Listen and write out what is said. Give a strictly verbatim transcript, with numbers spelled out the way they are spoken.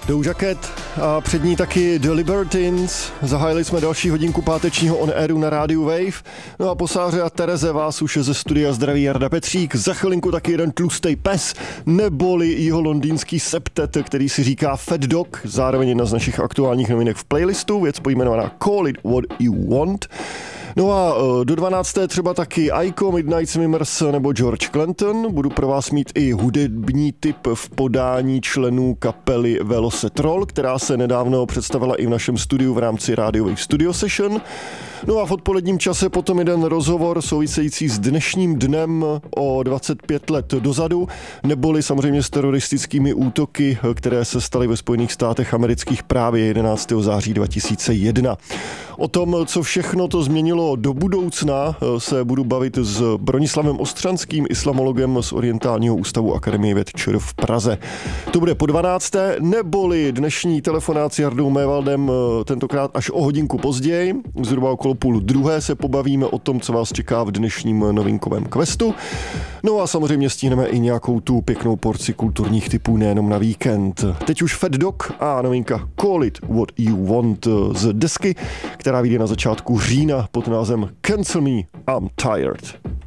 Doja Cat a před ní taky The Libertines. Zahájili jsme další hodinku pátečního on airu na rádiu Wave. No a po Sáře a Tereze vás už ze studia zdraví Jarda Petřík. Za chvilinku taky jeden tlustej pes, neboli jeho londýnský septet, který si říká Fat Dog, zároveň jedna z našich aktuálních novinek v playlistu, věc pojmenovaná Call It What You Want. No a do dvanácté třeba taky Aiko, Midnight Swimmers nebo George Clinton. Budu pro vás mít i hudební tip v podání členů kapely Velocetrol, která se nedávno představila i v našem studiu v rámci Radio Wave Studio Session. No a v odpoledním čase potom jeden rozhovor související s dnešním dnem o dvacet pět let dozadu, neboli samozřejmě s teroristickými útoky, které se staly ve Spojených státech amerických právě jedenáctého září dva tisíce jedna. O tom, co všechno to změnilo do budoucna, se budu bavit s Bronislavem Ostřanským, islamologem z Orientálního ústavu Akademie věd ČR v Praze. To bude po dvanácté, neboli dnešní telefonát s Jardou Mévaldem tentokrát až o hodinku později, zhruba okolo půl druhé se pobavíme o tom, co vás čeká v dnešním novinkovém questu. No a samozřejmě stihneme i nějakou tu pěknou porci kulturních typů nejenom na víkend. Teď už Fat Dog a novinka Call It What You Want z desky, která vyjde na začátku října pod názvem Cancel Me, I'm Tired.